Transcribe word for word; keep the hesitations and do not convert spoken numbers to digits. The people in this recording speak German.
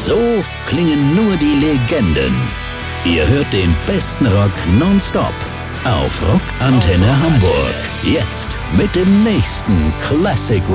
So klingen nur die Legenden. Ihr hört den besten Rock nonstop auf Rockantenne Hamburg. Jetzt mit dem nächsten Classic